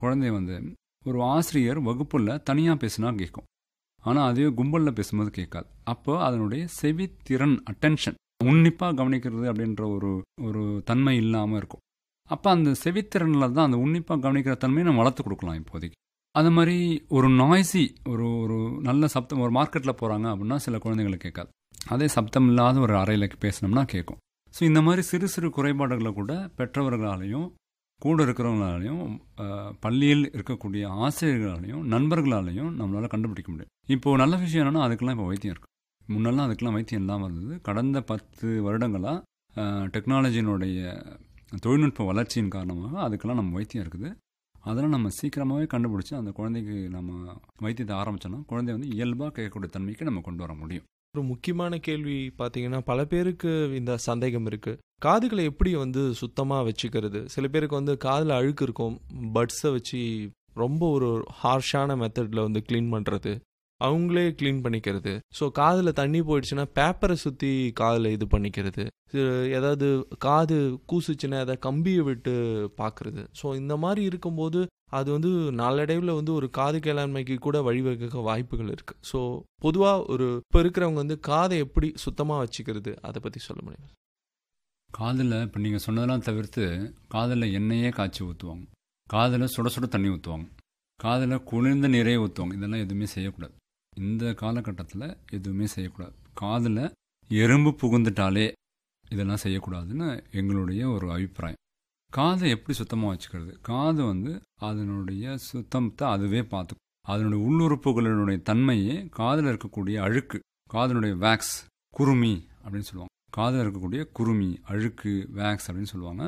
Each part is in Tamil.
குழந்தை வந்து ஒரு ஆசிரியர் வகுப்புல தனியாக பேசினா கேட்கும், ஆனால் அதுவே கும்பலில் பேசும்போது கேட்காது. அப்போ அதனுடைய செவித்திறன், அட்டென்ஷன், உன்னிப்பாக கவனிக்கிறது அப்படின்ற ஒரு ஒரு தன்மை இல்லாமல் இருக்கும். அப்போ அந்த செவித்திறனில் தான் அந்த உன்னிப்பாக கவனிக்கிற தன்மையை நம்ம வளர்த்து கொடுக்கலாம் இப்போதைக்கு. அது மாதிரி ஒரு நாய்ஸி, ஒரு ஒரு நல்ல சப்தம், ஒரு மார்க்கெட்டில் போகிறாங்க அப்படின்னா சில குழந்தைங்களுக்கு கேட்காது. அதே சப்தம் இல்லாத ஒரு அறையில் பேசினோம்னா கேட்கும். ஸோ இந்த மாதிரி சிறு சிறு குறைபாடுகளை கூட பெற்றவர்களாலையும் கூட இருக்கிறவங்களாலையும் பள்ளியில் இருக்கக்கூடிய ஆசிரியர்களாலையும் நண்பர்களாலையும் நம்மளால் கண்டுபிடிக்க முடியும். இப்போது நல்ல விஷயம் என்னென்னா அதுக்கெல்லாம் இப்போ வைத்தியம் இருக்குது. முன்னெல்லாம் அதுக்கெல்லாம் வைத்தியம் இல்லாமல் இருந்தது. கடந்த 10 வருடங்களாக டெக்னாலஜியினுடைய தொழில்நுட்ப வளர்ச்சியின் காரணமாக அதுக்கெல்லாம் நம்ம வைத்தியம் இருக்குது. அதெல்லாம் நம்ம சீக்கிரமாகவே கண்டுபிடிச்சி அந்த குழந்தைக்கு நம்ம வைத்தியத்தை ஆரம்பித்தோன்னா குழந்தை வந்து இயல்பாக கேட்கக்கூடிய தன்மைக்கு நம்ம கொண்டு வர முடியும். ஒரு முக்கியமான கேள்வி பார்த்தீங்கன்னா, பல பேருக்கு இந்த சந்தேகம் இருக்குது, காதுகளை எப்படி வந்து சுத்தமாக வச்சுக்கிறது. சில பேருக்கு வந்து காதில் அழுக்கு இருக்கும், பட்ஸை வச்சு ரொம்ப ஒரு ஹார்ஷான மெத்தடில் வந்து க்ளீன் பண்ணுறது, அவங்களே க்ளீன் பண்ணிக்கிறது. ஸோ காதில் தண்ணி போயிடுச்சுன்னா பேப்பரை சுற்றி காதில் இது பண்ணிக்கிறது, ஏதாவது காது கூசுச்சுன்னா எதாவது கம்பியை விட்டு பார்க்குறது. ஸோ இந்த மாதிரி இருக்கும்போது அது வந்து நாளடைவில் வந்து ஒரு காது கேளாண்மைக்கு கூட வழிவகுக்க வாய்ப்புகள் இருக்குது. ஸோ பொதுவாக ஒரு இப்போ இருக்கிறவங்க வந்து காதை எப்படி சுத்தமாக வச்சுக்கிறது, அதை பற்றி சொல்ல முடியும்? காதில் இப்போ நீங்கள் சொன்னதெல்லாம் தவிர்த்து காதில் எண்ணெயே காய்ச்சி ஊற்றுவாங்க, காதில் சுட சுட தண்ணி ஊற்றுவாங்க, காதில் குளிர்ந்த நீரே ஊற்றுவாங்க. இதெல்லாம் எதுவுமே செய்யக்கூடாது. இந்த காலகட்டத்தில் எதுவுமே செய்யக்கூடாது. காதில் எறும்பு புகுந்துட்டாலே இதெல்லாம் செய்யக்கூடாதுன்னு எங்களுடைய ஒரு அபிப்பிராயம். காதை எப்படி சுத்தமாக வச்சுக்கிறது? காது வந்து அதனுடைய சுத்தத்தை அதுவே பார்த்துக்கும். அதனுடைய உள்ளுறுப்புகளினுடைய தன்மையே காதில் இருக்கக்கூடிய அழுக்கு, காதனுடைய வேக்ஸ், குருமி அப்படின்னு சொல்லுவாங்க. காதில் இருக்கக்கூடிய குருமி, அழுக்கு, வேக்ஸ் அப்படின்னு சொல்லுவாங்க.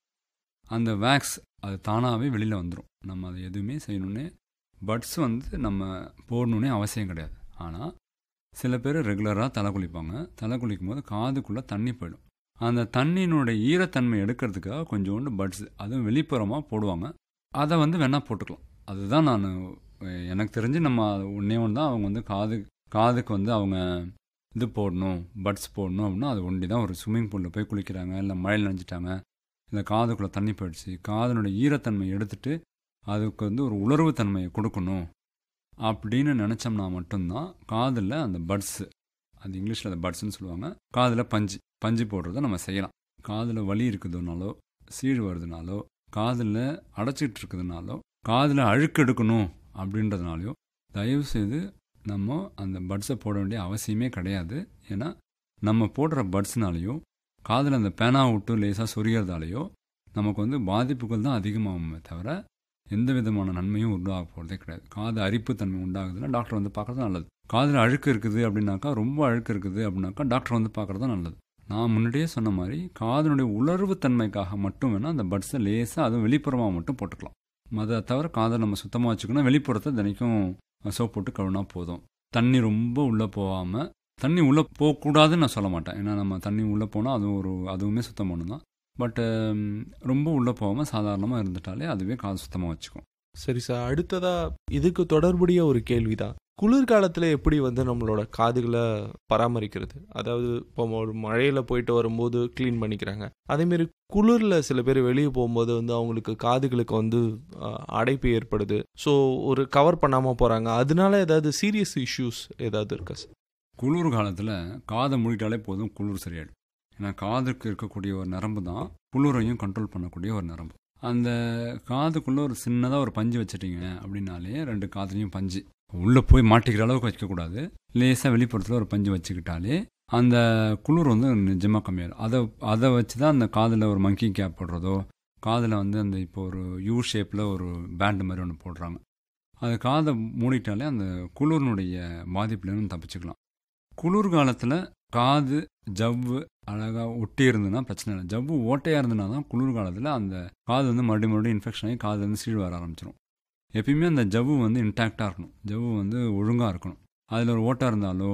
அந்த வேக்ஸ் அது தானாகவே வெளியில் வந்துடும். நம்ம அதை எதுவுமே செய்யணுன்னே, பட்ஸ் வந்து நம்ம போடணுன்னே அவசியம் கிடையாது. ஆனால் சில பேர் ரெகுலராக தலை குளிப்பாங்க. தலை குளிக்கும் போது காதுக்குள்ளே தண்ணி போயிடும். அந்த தண்ணியினுடைய ஈரத்தன்மை எடுக்கிறதுக்காக கொஞ்சோண்டு பட்ஸ் அதுவும் வெளிப்புறமாக போடுவாங்க. அதை வந்து வேணால் போட்டுக்கலாம். அதுதான் நான் எனக்கு தெரிஞ்சு நம்ம ஒன்றே ஒன்று தான் அவங்க வந்து காதுக்கு வந்து அவங்க இது போடணும், பட்ஸ் போடணும் அப்படின்னா அது ஒண்டி தான். ஒரு ஸ்விம்மிங் பூலில் போய் குளிக்கிறாங்க, இல்லை மழையில் நனைஞ்சிட்டாங்க, இல்லை காதுக்குள்ளே தண்ணி போயிடுச்சு, காதனுடைய ஈரத்தன்மை எடுத்துட்டு அதுக்கு வந்து ஒரு உலர்வு தன்மையை கொடுக்கணும் அப்படின்னு நினச்சோம்னா மட்டும்தான் காதில் அந்த பட்ஸு, அது இங்கிலீஷில் அந்த பட்ஸ்ன்னு சொல்லுவாங்க, காதில் பஞ்சு போடுறத நம்ம செய்யலாம். காதில் வலி இருக்குதுனாலோ, சீழ் வருதுனாலோ, காதில் அடைச்சிட்டு இருக்குதுனாலோ, காதில் அழுக்கு எடுக்கணும் அப்படின்றதுனாலையோ தயவுசெய்து நம்ம அந்த பட்ஸை போட வேண்டிய அவசியமே கிடையாது. ஏன்னா நம்ம போடுற பட்ஸ்னாலேயோ காதில் அந்த பேனா விட்டு லேசாக சொரியறதாலேயோ நமக்கு வந்து பாதிப்புகள் தான் அதிகமாகுமே தவிர எந்த விதமான நன்மையும் உண்டாக போகிறதே கிடையாது. காது அரிப்பு தன்மை உண்டாகுதுன்னா டாக்டர் வந்து பார்க்குறது நல்லது. காதில் அழுக்கு இருக்குது அப்படின்னாக்கா, ரொம்ப அழுக்கு இருக்குது அப்படின்னாக்கா டாக்டர் வந்து பார்க்குறது தான் நல்லது. நான் முன்னாடியே சொன்ன மாதிரி காதனுடைய உலர்வு தன்மைக்காக மட்டும் வேணால் அந்த பட்ஸை லேசாக அதுவும் வெளிப்புறமாக மட்டும் போட்டுக்கலாம். அதை தவிர காதை நம்ம சுத்தமாக வச்சுக்கணும். வெளிப்புறத்தை தினைக்கும் சோப் போட்டு கழுவினா போதும். தண்ணி ரொம்ப உள்ளே போகாமல், தண்ணி உள்ளே போகக்கூடாதுன்னு நான் சொல்ல மாட்டேன். ஏன்னா நம்ம தண்ணி உள்ளே போனால் அதுவுமே சுத்தம் பண்ணணும் தான். பட் ரொம்ப உள்ளே போகாமல் சாதாரணமாக இருந்துட்டாலே அதுவே காது சுத்தமாக வச்சுக்கும். சரி சார், அடுத்ததாக இதுக்கு தொடர்புடைய ஒரு கேள்வி தான், குளிர்காலத்தில் எப்படி வந்து நம்மளோட காதுகளை பராமரிக்கிறது? அதாவது இப்போ ஒரு மழையில் போயிட்டு வரும்போது க்ளீன் பண்ணிக்கிறாங்க, அதேமாரி குளிரில் சில பேர் வெளியே போகும்போது வந்து அவங்களுக்கு காதுகளுக்கு வந்து அடைப்பு ஏற்படுது. ஸோ ஒரு கவர் பண்ணாமல் போகிறாங்க, அதனால ஏதாவது சீரியஸ் இஷ்யூஸ் ஏதாவது இருக்கா சார்? குளிர் காலத்தில் காதை மூடிட்டாலே போதும், குளிர் சரியாயிடும். ஏன்னா காதுக்கு இருக்கக்கூடிய ஒரு நரம்பு தான் குளிரையும் கண்ட்ரோல் பண்ணக்கூடிய ஒரு நரம்பு. அந்த காதுக்குள்ளே ஒரு சின்னதாக ஒரு பஞ்சு வச்சுட்டிங்க அப்படின்னாலே 2 காதுலையும் பஞ்சு உள்ளே போய் மாட்டிக்கிற அளவுக்கு வைக்கக்கூடாது. லேசாக வெளிப்புறத்தில் ஒரு பஞ்சு வச்சுக்கிட்டாலே அந்த குளிர் வந்து நிஜமாக கம்மியாகும். அதை வச்சு தான் அந்த காதில் ஒரு மங்கி கேப் போடுறதோ, காதில் வந்து அந்த இப்போ ஒரு யூ ஷேப்பில் ஒரு பேண்டு மாதிரி ஒன்று போடுறாங்க, அது காதை மூடிட்டாலே அந்த குளிர்னுடைய பாதிப்புலேருந்து தப்பிச்சுக்கலாம். குளிர்காலத்தில் காது ஜவ்வு அழகாக ஒட்டி இருந்ததுன்னா பிரச்சனை இல்லை. ஜவ்வு ஓட்டையாக இருந்ததுனா தான் குளிர்காலத்தில் அந்த காது வந்து மறுபடியும் இன்ஃபெக்ஷன் ஆகி காது வந்து சீழ் வர ஆரம்பிச்சிடும். எப்பயுமே அந்த ஜவ்வு வந்து இன்டாக்டாக இருக்கணும், ஜவ்வு வந்து ஒழுங்காக இருக்கணும். அதில் ஒரு ஓட்டை இருந்தாலோ,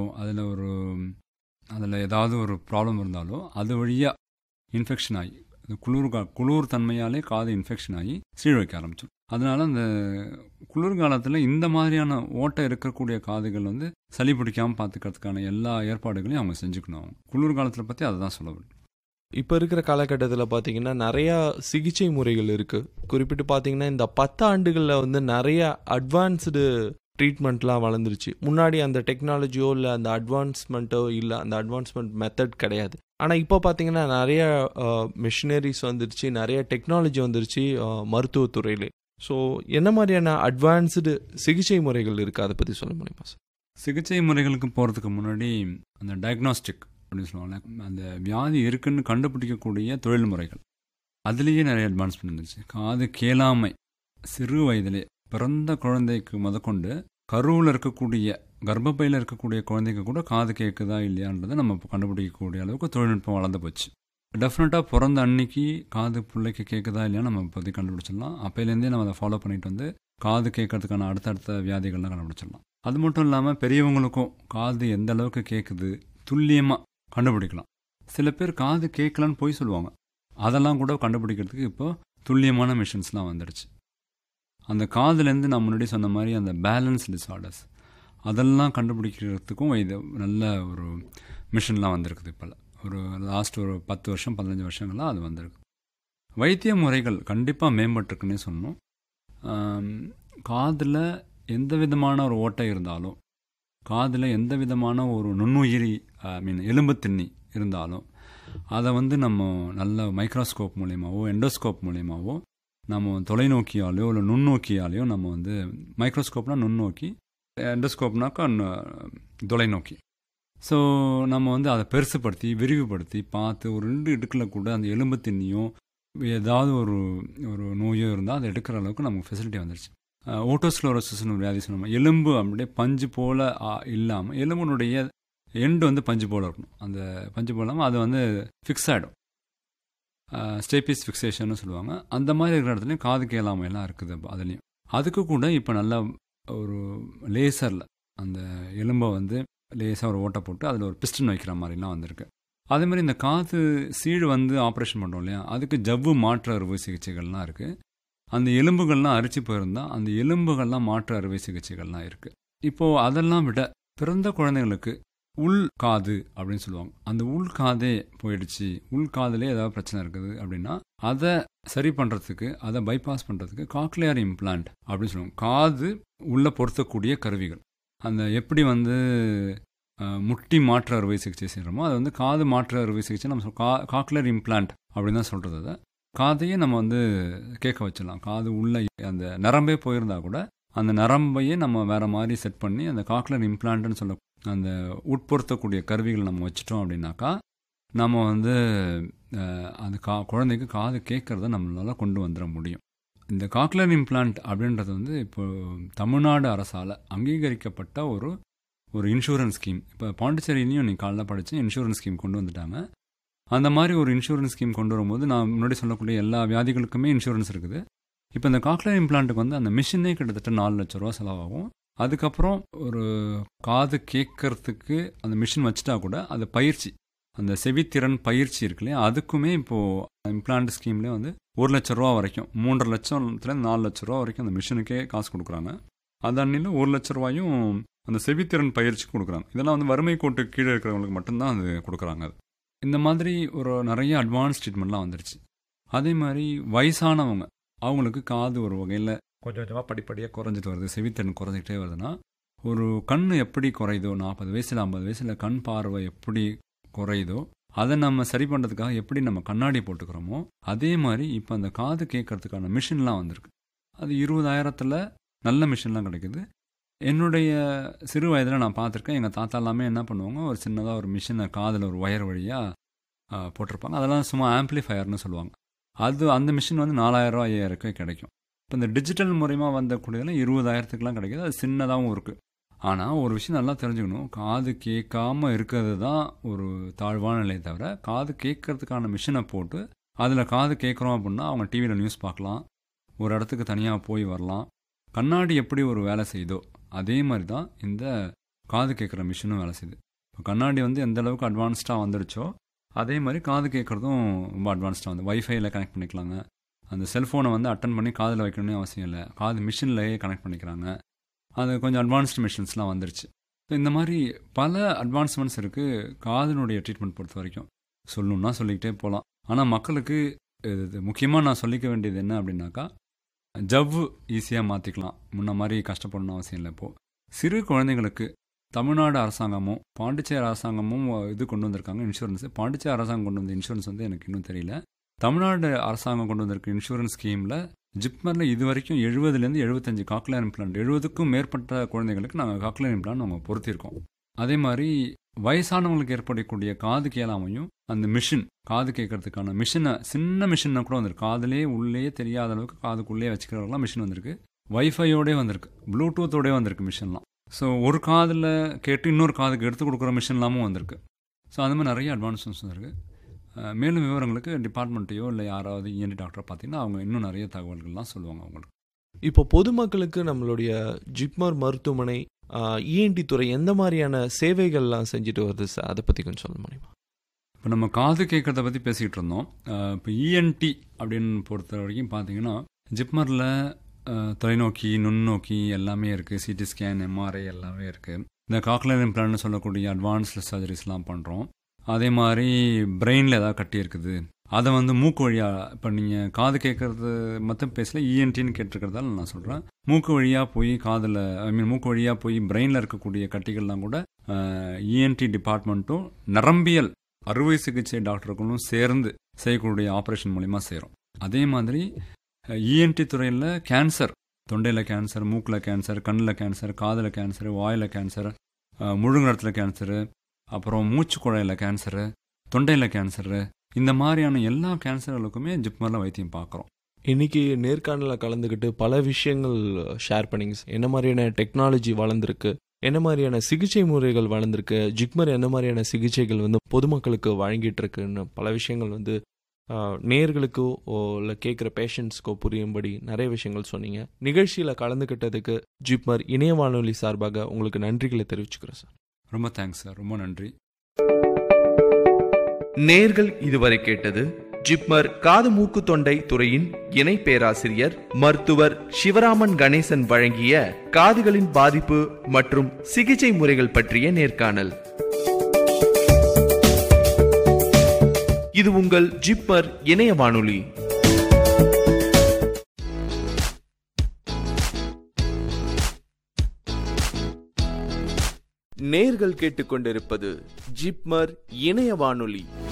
அதில் ஏதாவது ஒரு ப்ராப்ளம் இருந்தாலோ அது வழியாக இன்ஃபெக்ஷன் ஆகி குளிர் தன்மையாலே காது இன்ஃபெக்ஷன் ஆகி சீழ் வைக்க ஆரம்பிச்சிடும். அதனால அந்த குளிர்காலத்தில் இந்த மாதிரியான ஓட்டை இருக்கக்கூடிய காதுகள் வந்து சளி பிடிக்காமல் பார்த்துக்கிறதுக்கான எல்லா ஏற்பாடுகளையும் அவங்க செஞ்சுக்கணும். குளிர்காலத்தில் பற்றி அதை தான் சொல்ல வேண்டும். இப்போ இருக்கிற காலகட்டத்தில் பார்த்தீங்கன்னா நிறையா சிகிச்சை முறைகள் இருக்குது. குறிப்பிட்டு பார்த்தீங்கன்னா இந்த 10 ஆண்டுகளில் வந்து நிறைய அட்வான்ஸ்டு ட்ரீட்மெண்ட்லாம் வளர்ந்துருச்சு. முன்னாடி அந்த டெக்னாலஜியோ இல்லை அந்த அட்வான்ஸ்மெண்ட்டோ இல்லை, அந்த அட்வான்ஸ்மெண்ட் மெத்தட் கிடையாது. ஆனால் இப்போ பார்த்தீங்கன்னா நிறைய மிஷினரிஸ் வந்துருச்சு, நிறைய டெக்னாலஜி வந்துருச்சு மருத்துவத்துறையிலே. ஸோ என்ன மாதிரியான அட்வான்ஸ்டு சிகிச்சை முறைகள் இருக்குது, அதை பற்றி சொல்ல முடியுமா சார்? சிகிச்சை முறைகளுக்கு போகிறதுக்கு முன்னாடி அந்த டயக்னாஸ்டிக் அப்படின்னு சொல்லுவாங்க, அந்த வியாதி இருக்குன்னு கண்டுபிடிக்கக்கூடிய தொழில்முறைகள், அதுலேயே நிறைய அட்வான்ஸ்மெண்ட் வந்துருச்சு. காது கேளாமை சிறு வயதிலே பிறந்த குழந்தைக்கு முதற்கொண்டு கருவில் இருக்கக்கூடிய கர்ப்பப்பையில் இருக்கக்கூடிய குழந்தைக்கு கூட காது கேட்குதா இல்லையான்றதை நம்ம இப்போ கண்டுபிடிக்கக்கூடிய அளவுக்கு தொழில்நுட்பம் வளர்ந்து போச்சு. டெஃபினட்டாக பிறந்த அன்னைக்கு காது பிள்ளைக்கு கேட்குதா இல்லையா நம்ம இப்போதைக்கு கண்டுபிடிச்சிடலாம். அப்போலேருந்தே நம்ம அதை ஃபாலோ பண்ணிட்டு வந்து காது கேட்கறதுக்கான அடுத்தடுத்த வியாதிகள்லாம் கண்டுபிடிச்சிடலாம். அது மட்டும் இல்லாமல் பெரியவங்களுக்கும் காது எந்த அளவுக்கு கேட்குது துல்லியமாக கண்டுபிடிக்கலாம். சில பேர் காது கேட்கலான்னு போய் சொல்லுவாங்க, அதெல்லாம் கூட கண்டுபிடிக்கிறதுக்கு இப்போ துல்லியமான மிஷின்ஸ்லாம் வந்துடுச்சு. அந்த காதுலேருந்து நான் முன்னாடி சொன்ன மாதிரி அந்த பேலன்ஸ் டிஸார்டர்ஸ் அதெல்லாம் கண்டுபிடிக்கிறதுக்கும் இது நல்ல ஒரு மிஷின்லாம் வந்திருக்குது. இப்போ ஒரு லாஸ்ட் ஒரு 10 வருஷம் 15 வருஷங்களாக அது வந்திருக்கு. வைத்திய முறைகள் கண்டிப்பாக மேம்பட்டுருக்குன்னே சொல்லணும். காதில் எந்த விதமான ஒரு ஓட்டை இருந்தாலும், காதில் எந்த விதமான ஒரு நுண்ணுயிரி எலும்பு திண்ணி இருந்தாலும் அதை வந்து நம்ம நல்ல மைக்ரோஸ்கோப் மூலியமாவோ எண்டோஸ்கோப் மூலியமாவோ நம்ம தொலைநோக்கியாலேயோ இல்லை நுண்ணோக்கியாலேயோ நம்ம வந்து, மைக்ரோஸ்கோப்னா நுண்ணோக்கி, எண்டோஸ்கோப்னாக்கா தொலைநோக்கி. ஸோ நம்ம வந்து அதை பெருசுப்படுத்தி விரிவுபடுத்தி பார்த்து ஒரு 2 இடுக்கில் கூட அந்த எலும்பு திண்ணியோ ஏதாவது ஒரு ஒரு நோயோ இருந்தால் அதை எடுக்கிற அளவுக்கு நமக்கு ஃபெசிலிட்டி வந்துடுச்சு. ஓட்டோஸ்க்ளோரோசிஸ்னு ஒரு வியாதி சொன்னோம். எலும்பு அப்படியே பஞ்சு போல் இல்லாமல், எலும்புனுடைய எண்டு வந்து பஞ்சு போல் இருக்கணும். அந்த பஞ்சு போல் இல்லாமல் அது வந்து ஃபிக்ஸ் ஆகிடும். ஸ்டேபிஸ் ஃபிக்ஸேஷன்னு சொல்லுவாங்க. அந்த மாதிரி இருக்கிற இடத்துலையும் காது கேளாமையெல்லாம் இருக்குது. அதுலேயும் அதுக்கு கூட இப்போ நல்ல ஒரு லேசரில் அந்த எலும்பை வந்து லேசாக ஒரு ஓட்டை போட்டு அதில் ஒரு பிஸ்டன் வைக்கிற மாதிரிலாம் வந்திருக்கு. அதே மாதிரி இந்த காது சீழ் வந்து ஆப்ரேஷன் பண்ணுறோம் இல்லையா, அதுக்கு ஜவ்வு மாற்று அறுவை சிகிச்சைகள்லாம் இருக்குது. அந்த எலும்புகள்லாம் அரிச்சு போயிருந்தால் அந்த எலும்புகள்லாம் மாற்று அறுவை சிகிச்சைகள்லாம் இருக்குது. இப்போது அதெல்லாம் விட பிறந்த குழந்தைங்களுக்கு உள் காது அப்படின்னு சொல்லுவாங்க. அந்த உள் காதே போயிடுச்சு, உள் காதிலே ஏதாவது பிரச்சனை இருக்குது அப்படின்னா அதை சரி பண்ணுறதுக்கு, அதை பைபாஸ் பண்ணுறதுக்கு காக்லியர் இம்ப்ளான்ட் அப்படின்னு சொல்லுவாங்க. காது உள்ளே பொருத்தக்கூடிய கருவிகள். அந்த எப்படி வந்து முட்டி மாற்று அறுவை சிகிச்சை செய்கிறோமோ அது வந்து காது மாற்று அறுவை சிகிச்சை நம்ம காக்லியர் இம்ப்ளான்ட் அப்படின்னு தான் சொல்கிறது. அதை காதையே நம்ம வந்து கேட்க வச்சிடலாம். காது உள்ள அந்த நரம்பே போயிருந்தா கூட அந்த நரம்பையே நம்ம வேறு மாதிரி செட் பண்ணி அந்த காக்லியர் இம்ப்ளான்ட்னு சொல்ல அந்த உட்பொருத்தக்கூடிய கருவிகள் நம்ம வச்சிட்டோம் அப்படின்னாக்கா நம்ம வந்து அந்த குழந்தைக்கு காது கேட்குறத நம்மளால் கொண்டு வந்துட முடியும். இந்த காக்லியர் இம்ப்ளான்ட் அப்படின்றது வந்து இப்போ தமிழ்நாடு அரசால் அங்கீகரிக்கப்பட்ட ஒரு இன்சூரன்ஸ் ஸ்கீம். இப்போ பாண்டிச்சேரியிலையும் நீ காலைல படித்து இன்சூரன்ஸ் ஸ்கீம் கொண்டு வந்துட்டாங்க. அந்த மாதிரி ஒரு இன்சூரன்ஸ் ஸ்கீம் கொண்டு வரும்போது நான் முன்னாடி சொல்லக்கூடிய எல்லா வியாதிகளுக்குமே இன்சூரன்ஸ் இருக்குது. இப்போ இந்த காக்லியர் இம்ப்ளான்ட்டுக்கு வந்து அந்த மிஷினே கிட்டத்தட்ட 4 லட்ச ரூபா செலவாகும். அதுக்கப்புறம் ஒரு காது கேட்கறதுக்கு அந்த மிஷின் வச்சுட்டா கூட அது பயிற்சி, அந்த செவித்திறன் பயிற்சி இருக்கு இல்லையா, அதுக்குமே இப்போது இம்ப்ளான்ட் ஸ்கீம்லேயே வந்து 1 லட்ச ரூபா வரைக்கும், 3.5 லட்சத்துலேருந்து 4 லட்ச ரூபா வரைக்கும் அந்த மிஷினுக்கே காசு கொடுக்குறாங்க. அது அன்னியில் 1 லட்ச ரூபாயும் அந்த செவித்திறன் பயிற்சி கொடுக்குறாங்க. இதெல்லாம் வந்து வறுமை கோட்டு கீழே இருக்கிறவங்களுக்கு மட்டும்தான் அது கொடுக்குறாங்க. அது இந்த மாதிரி ஒரு நிறைய அட்வான்ஸ் ட்ரீட்மெண்ட்லாம் வந்துருச்சு. அதே மாதிரி வயசானவங்க, அவங்களுக்கு காது ஒரு வகையில் கொஞ்சம் கொஞ்சமாக படிப்படியாக குறைஞ்சிட்டு வருது, செவித்திறன் குறைஞ்சிக்கிட்டே வருதுன்னா, ஒரு கண் எப்படி குறையுதோ 40 வயசில் 50 வயசில் கண் பார்வை எப்படி குறையுதோ அதை நம்ம சரி பண்ணுறதுக்காக எப்படி நம்ம கண்ணாடி போட்டுக்கிறோமோ அதே மாதிரி இப்போ அந்த காது கேட்கறதுக்கான மிஷின்லாம் வந்திருக்கு. அது 20,000 நல்ல மிஷின்லாம் கிடைக்குது. என்னுடைய சிறு வயதில் நான் பார்த்துருக்கேன். எங்கள் தாத்தா எல்லாமே என்ன பண்ணுவாங்க, ஒரு சின்னதாக ஒரு மிஷினை காதில் ஒரு ஒயர் வழியாக போட்டிருப்பாங்க. அதெல்லாம் சும்மா ஆம்ப்ளிஃபயர்னு சொல்லுவாங்க. அந்த மிஷின் வந்து 4,000 ரூபா 5,000 கிடைக்கும். இப்போ இந்த டிஜிட்டல் மூலிமா வந்தக்கூடியதெல்லாம் 20,000 கிடைக்கிது. அது சின்னதாகவும் இருக்குது. ஆனால் ஒரு விஷயம் நல்லா தெரிஞ்சுக்கணும், காது கேட்காமல் இருக்கிறது தான் ஒரு தாழ்வான நிலையை தவிர, காது கேட்கறதுக்கான மிஷினை போட்டு அதில் காது கேட்குறோம் அப்படின்னா அவங்க டிவியில் நியூஸ் பார்க்கலாம், ஒரு இடத்துக்கு தனியாக போய் வரலாம். கண்ணாடி எப்படி ஒரு வேலை செய்யுதோ அதே மாதிரி தான் இந்த காது கேட்குற மிஷினும் வேலை செய்யுது. இப்போ கண்ணாடி வந்து எந்த அளவுக்கு அட்வான்ஸ்டாக வந்துடுச்சோ அதே மாதிரி காது கேட்குறதும் ரொம்ப அட்வான்ஸ்டாக வந்து வைஃபையில் கனெக்ட் பண்ணிக்கலாங்க. அந்த செல்ஃபோனை வந்து அட்டன் பண்ணி காதில் வைக்கணும்னு அவசியம் இல்லை, காது மிஷின்லேயே கனெக்ட் பண்ணிக்கிறாங்க. அது கொஞ்சம் அட்வான்ஸ்டு மிஷின்ஸ்லாம் வந்துருச்சு. ஸோ இந்த மாதிரி பல அட்வான்ஸ்மெண்ட்ஸ் இருக்குது காதினுடைய ட்ரீட்மெண்ட் பொறுத்த வரைக்கும். சொல்லணுன்னா சொல்லிக்கிட்டே போகலாம். ஆனால் மக்களுக்கு இது முக்கியமாக நான் சொல்லிக்க வேண்டியது என்ன அப்படின்னாக்கா, ஜவ்வு ஈஸியாக மாற்றிக்கலாம், முன்ன மாதிரி கஷ்டப்படணும் அவசியம் இல்லை. இப்போது சிறு குழந்தைங்களுக்கு தமிழ்நாடு அரசாங்கமும் பாண்டிச்சேரி அரசாங்கமும் இது கொண்டு வந்திருக்காங்க இன்சூரன்ஸு. பாண்டிச்சேரி அரசாங்கம் கொண்டு வந்த இன்சூரன்ஸ் வந்து எனக்கு இன்னும் தெரியல. தமிழ்நாடு அரசாங்கம் கொண்டு வந்திருக்க இன்சூரன்ஸ் ஸ்கீமில் ஜிப்மரில் இது வரைக்கும் 70லேருந்து 75 காக்லியர் இம்ப்ளான்ட், 70க்கும் மேற்பட்ட குழந்தைங்களுக்கு நாங்கள் காக்லியர் இம்ப்ளான்ட் நாங்கள் பொருத்தியிருக்கோம். அதே மாதிரி வயசானவங்களுக்கு ஏற்படக்கூடிய காது கேளாமையும் அந்த மிஷின், காது கேட்கறதுக்கான மிஷினை, சின்ன மிஷினை கூட வந்திருக்கு. காதுலே உள்ளே தெரியாத அளவுக்கு காதுக்குள்ளே வச்சுக்கிறவங்களாம் மிஷின் வந்திருக்கு. வைஃபையோடே வந்திருக்கு, ப்ளூடூத்தோடே வந்திருக்கு மிஷின்லாம். ஸோ ஒரு காதில் கேட்டு இன்னொரு காதுக்கு எடுத்து கொடுக்குற மிஷின்லாமும் வந்திருக்கு. ஸோ அந்த மாதிரி நிறைய அட்வான்ஸ்மெண்ட்ஸ் வந்திருக்கு. மேலும் விவரங்களுக்கு டிபார்ட்மெண்ட்டையோ இல்லை யாராவது இஎன்டி டாக்டரை பார்த்தீங்கன்னா அவங்க இன்னும் நிறைய தகவல்கள்லாம் சொல்லுவாங்க அவங்களுக்கு. இப்போ பொதுமக்களுக்கு நம்மளுடைய ஜிப்மர் மருத்துவமனை இஎன்டி துறை எந்த மாதிரியான சேவைகள்லாம் செஞ்சுட்டு வருது சார்? அதை பற்றி கொஞ்சம் சொல்ல முடியுமா? இப்போ நம்ம காது கேட்கறத பற்றி பேசிக்கிட்டு இருந்தோம். இப்போ இஎன்டி அப்படின்னு பொறுத்த வரைக்கும் பார்த்தீங்கன்னா ஜிப்மரில் தொலைநோக்கி, நுண்ணோக்கி எல்லாமே இருக்குது. சிடி ஸ்கேன், எம்ஆர்ஐ எல்லாமே இருக்குது. இந்த காக்லியர் இம்ப்ளான்ட்னு சொல்லக்கூடிய அட்வான்ஸ்டு சர்ஜரிஸ்லாம் பண்ணுறோம். அதே மாதிரி பிரெயினில் ஏதாவது கட்டி இருக்குது, அதை வந்து மூக்கு வழியாக, இப்போ நீங்கள் காது கேட்குறது மட்டும் பேசல, இஎன்டின்னு கேட்டிருக்கிறதால நான் சொல்கிறேன், மூக்கு வழியாக போய் காதில், மூக்கு வழியாக போய் பிரெயினில் இருக்கக்கூடிய கட்டிகள்லாம் கூட இஎன்டி டிபார்ட்மெண்ட்டும் நரம்பியல் அறுவை சிகிச்சை டாக்டர்களும் சேர்ந்து செய்யக்கூடிய ஆப்ரேஷன் மூலிமா செய்கிறோம். அதே மாதிரி இஎன்டி துறையில் கேன்சர், தொண்டையில் கேன்சர், மூக்கில் கேன்சர், கண்ணில் கேன்சர், காதில் கேன்சர், வாயில் கேன்சர், முழுங்குறத்தில் கேன்சரு, அப்புறம் மூச்சு குழாயில் கேன்சரு, தொண்டையில் கேன்சரு, இந்த மாதிரியான எல்லா கேன்சர்களுக்குமே ஜிப்மரில் வைத்தியம் பார்க்குறோம். இன்னைக்கு நேர்காணலில் கலந்துக்கிட்டு பல விஷயங்கள் ஷேர் பண்ணிங்க. என்ன மாதிரியான டெக்னாலஜி வளர்ந்துருக்கு, என்ன மாதிரியான சிகிச்சை முறைகள் வளர்ந்துருக்கு, ஜிப்மர் என்ன மாதிரியான சிகிச்சைகள் வந்து பொதுமக்களுக்கு வழங்கிட்டு இருக்குன்னு பல விஷயங்கள் வந்து நேயர்களுக்கோ இல்லை கேட்குற பேஷண்ட்ஸ்க்கோ புரியும்படி நிறைய விஷயங்கள் சொன்னீங்க. நிகழ்ச்சியில் கலந்துக்கிட்டதுக்கு ஜிப்மர் இணைய வானொலி சார்பாக உங்களுக்கு நன்றிகளை தெரிவிச்சுக்கிறேன் சார். ரொம்ப தேங்க்ஸ் சார், ரொம்ப நன்றி. நேர்கள் இதுவரை கேட்டது ஜிப்மர் காது மூக்கு தொண்டை துறையின் இணை பேராசிரியர் மருத்துவர் சிவராமன் கணேசன் வழங்கிய காதுகளின் பாதிப்பு மற்றும் சிகிச்சை முறைகள் பற்றிய நேர்காணல். இது உங்கள் ஜிப்மர் இணைய வானொலி. நேர்கள் கேட்டுக்கொண்டிருப்பது ஜிப்மர் இணைய வானொலி.